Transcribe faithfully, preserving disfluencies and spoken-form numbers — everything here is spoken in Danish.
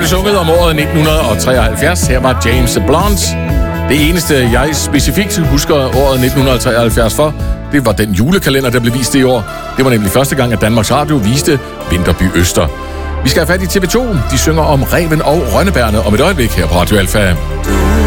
blev sunget om året nitten treoghalvfjerds. Her var James Blunt. Det eneste, jeg specifikt husker året nitten treoghalvfjerds for, det var den julekalender, der blev vist det i år. Det var nemlig første gang, at Danmarks Radio viste Vinterby Øster. Vi skal have fat i T V to. De synger om Ræven og Rønnebærne om et øjeblik her på Radio Alfa.